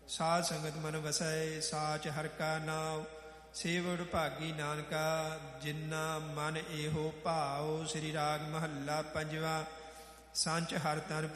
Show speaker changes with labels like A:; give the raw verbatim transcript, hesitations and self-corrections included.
A: ਸਾਧ ਸੰਗਤ ਮਨ ਵਸੈ ਸਾਚ ਹਰਿ ਕਾ ਨਾਮ। ਸੇਵੜ ਭਾਗੀ ਨਾਨਕਾ ਜਿਨਾ ਮਨ ਇਹੋ ਭਾਉ। ਸ੍ਰੀ ਰਾਗ ਮਹੱਲਾ ਪੰਜਵਾਂ। ਸੰਚ ਹਰਿ ਤਨ